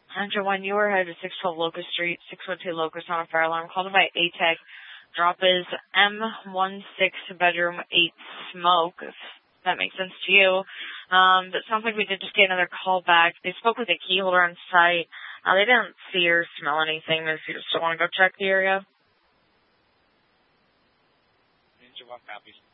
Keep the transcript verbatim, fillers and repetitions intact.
Sandra one, you were headed to six twelve Locust Street, six one two Locust on a fire alarm. Called by A-Tech. Drop is M one six bedroom eight smoke, if that makes sense to you. Um, but it sounds like we did just get another call back. They spoke with a key holder on site. Uh, they didn't see or smell anything. If you just want to go check the area. Ninja one copies.